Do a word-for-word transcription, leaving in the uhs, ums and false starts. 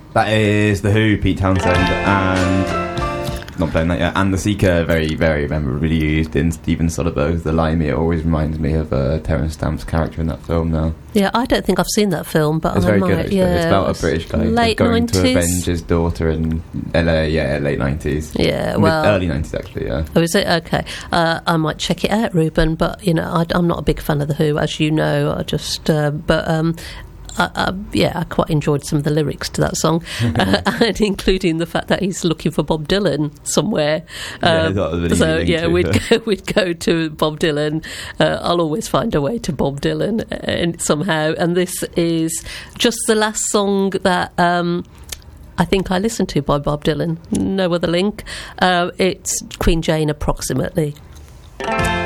That is The Who, Pete Townsend, and not playing that yet. And The Seeker, very, very memorably used in Steven Soderbergh's The Limey. It always reminds me of uh, Terence Stamp's character in that film now. Yeah, I don't think I've seen that film, but it's I very might, good. Actually. Yeah, it's about a British guy late going nineties? to avenge his daughter in L A. Yeah, late nineties. Yeah, Mid- well, early nineties actually. Yeah. Oh, is it? Okay. Uh, I might check it out, Ruben. But you know, I, I'm not a big fan of The Who, as you know. I just, uh, but. Um, I, I, yeah, I quite enjoyed some of the lyrics to that song, uh, and including the fact that he's looking for Bob Dylan somewhere. Um, yeah, really so yeah, too, we'd go, we'd go to Bob Dylan. Uh, I'll always find a way to Bob Dylan, uh, and somehow. And this is just the last song that. Um, I think I listened to by Bob Dylan. No other link. Uh, it's Queen Jane, approximately.